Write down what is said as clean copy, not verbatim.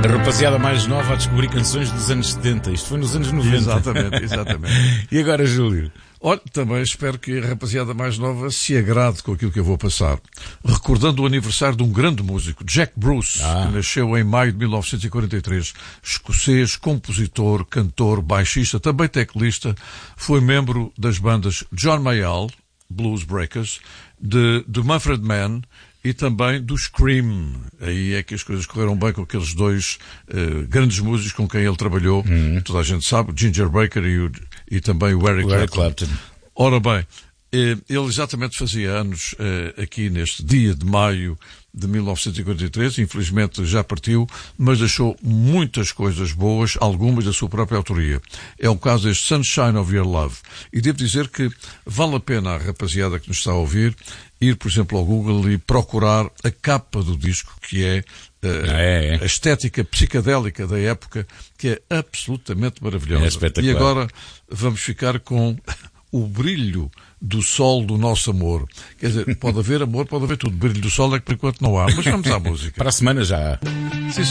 A rapaziada mais nova a descobrir canções dos anos 70. Isto foi nos anos 90. Exatamente. E agora, Júlio? Olha, também espero que a rapaziada mais nova se agrade com aquilo que eu vou passar. Recordando o aniversário de um grande músico, Jack Bruce, que nasceu em maio de 1943. Escocês, compositor, cantor, baixista, também teclista. Foi membro das bandas John Mayall, Blues Breakers, de Manfred Mann e também do Scream. Aí é que as coisas correram bem com aqueles dois grandes músicos com quem ele trabalhou. Toda a gente sabe, o Ginger Baker e também o Eric Clapton. Ora bem, ele exatamente fazia anos aqui neste dia de maio de 1943, infelizmente já partiu, mas deixou muitas coisas boas, algumas da sua própria autoria. É o caso deste Sunshine of Your Love. E devo dizer que vale a pena a rapaziada que nos está a ouvir ir, por exemplo, ao Google e procurar a capa do disco, que é a estética psicadélica da época, que é absolutamente maravilhosa. É espetacular. E agora vamos ficar com o brilho do sol do nosso amor. Quer dizer, pode haver amor, pode haver tudo. O brilho do sol é que por enquanto não há. Mas vamos à música. Para a semana já há. Sim,